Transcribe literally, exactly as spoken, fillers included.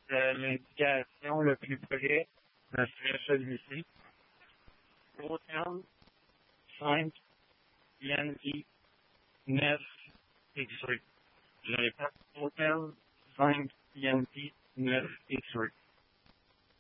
euh, l'indication le plus près, ce serait celui-ci. Hotel cinq Yankee neuf X-Ray. Je répète, Hotel cinq Yankee neuf X-Ray.